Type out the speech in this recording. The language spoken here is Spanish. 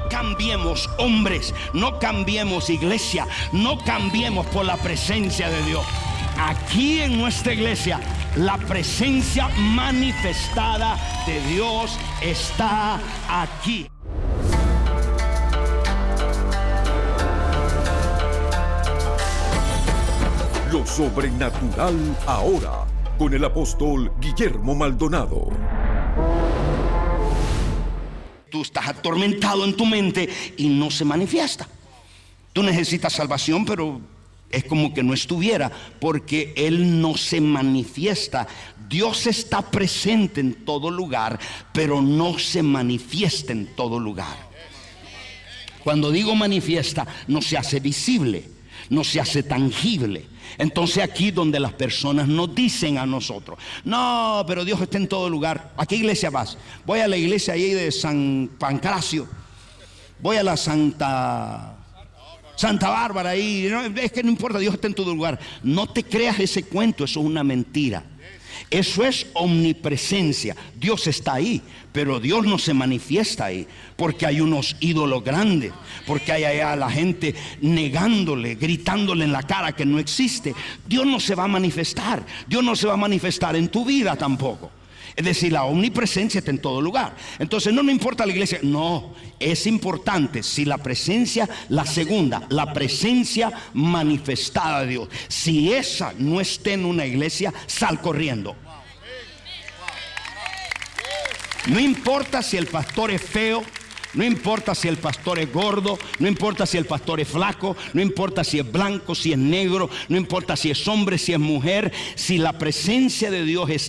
No cambiemos, hombres, no cambiemos, iglesia, no cambiemos por la presencia de Dios. Aquí en nuestra iglesia, la presencia manifestada de Dios está aquí. Lo sobrenatural ahora, con el apóstol Guillermo Maldonado. Tú estás atormentado en tu mente y no se manifiesta. Tú necesitas salvación, pero es como que no estuviera, porque Él no se manifiesta. Dios está presente en todo lugar, pero no se manifiesta en todo lugar. Cuando digo manifiesta, no se hace visible, no se hace tangible. Entonces aquí donde las personas nos dicen a nosotros: no, pero Dios está en todo lugar. ¿A qué iglesia vas? Voy a la iglesia ahí de San Pancracio. Voy a la Santa Bárbara ahí. No, es que no importa, Dios está en todo lugar. No te creas ese cuento, eso es una mentira. Eso es omnipresencia. Dios está ahí, pero Dios no se manifiesta ahí, porque hay unos ídolos grandes, porque hay allá la gente negándole, gritándole en la cara que no existe. Dios no se va a manifestar. Dios no se va a manifestar en tu vida tampoco. Es decir, la omnipresencia está en todo lugar. Entonces no importa la iglesia. No, es importante si la presencia, la segunda, la presencia manifestada de Dios, si esa no está en una iglesia, sal corriendo. No importa si el pastor es feo, no importa si el pastor es gordo, no importa si el pastor es flaco, no importa si es blanco, si es negro, no importa si es hombre, si es mujer, si la presencia de Dios es